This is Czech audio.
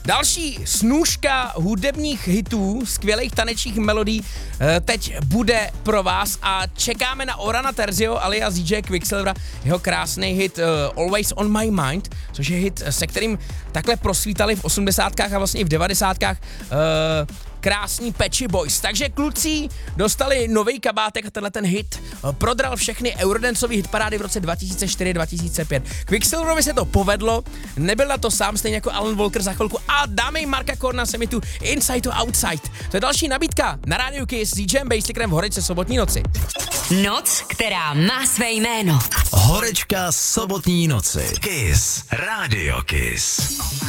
Další snůška hudebních hitů, skvělých tanečních melodií teď bude pro vás a čekáme na Orana Terzio alias DJ Quicksilvera, jeho krásný hit Always on my mind, což je hit, se kterým takhle prosvítali v 80kách a vlastně i v 90kách krásní Patchy Boys. Takže kluci dostali nový kabátek a tenhle ten hit prodral všechny eurodancový hitparády v roce 2004-2005. Quicksilverovi se to povedlo, nebyl na to sám, stejně jako Alan Walker za chvilku a dáme jim Marka Korna se mi tu Inside to Outside. To je další nabídka na rádiu Kiss s DJem Basicrem v Horečce sobotní noci. Noc, která má své jméno. Horečka sobotní noci. Kiss. Radio Kiss.